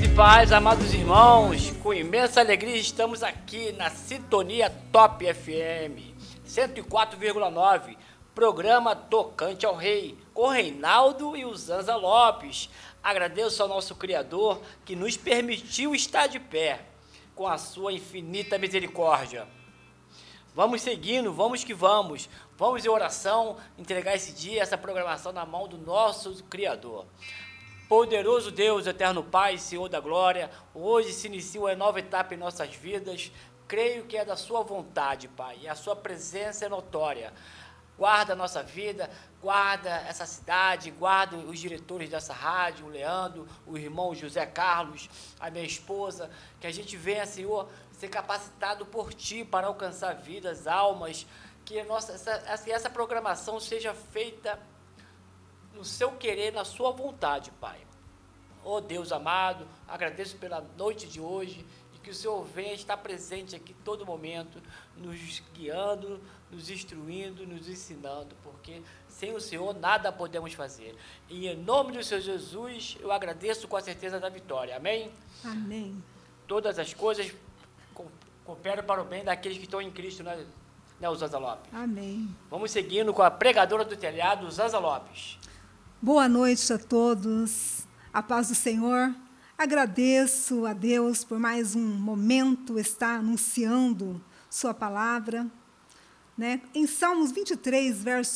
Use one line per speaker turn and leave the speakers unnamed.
Graça e paz, amados irmãos, com imensa alegria estamos aqui na Sintonia Top FM 104,9, programa Tocante ao Rei, com Reinaldo e Uzanza Lopes. Agradeço ao nosso Criador que nos permitiu estar de pé, com a sua infinita misericórdia. Vamos seguindo, vamos que vamos em oração, entregar esse dia, essa programação na mão do nosso Criador. Poderoso Deus, eterno Pai, Senhor da glória, hoje se inicia uma nova etapa em nossas vidas. Creio que é da sua vontade, Pai, e a sua presença é notória. Guarda a nossa vida, guarda essa cidade, guarda os diretores dessa rádio, o Leandro, o irmão José Carlos, a minha esposa, que a gente venha, Senhor, ser capacitado por Ti para alcançar vidas, almas, que essa programação seja feita no seu querer, na sua vontade, Pai. Oh Deus amado, agradeço pela noite de hoje e que o Senhor venha estar presente aqui todo momento, nos guiando, nos instruindo, nos ensinando, porque sem o Senhor nada podemos fazer. E em nome do Senhor Jesus, eu agradeço com a certeza da vitória. Amém?
Amém.
Todas as coisas cooperam para o bem daqueles que estão em Cristo, né, Uzanza Lopes?
Amém.
Vamos seguindo com a pregadora do telhado, Uzanza Lopes.
Boa noite a todos, a paz do Senhor. Agradeço a Deus por mais um momento estar anunciando sua palavra. Né? Em Salmos 23, verso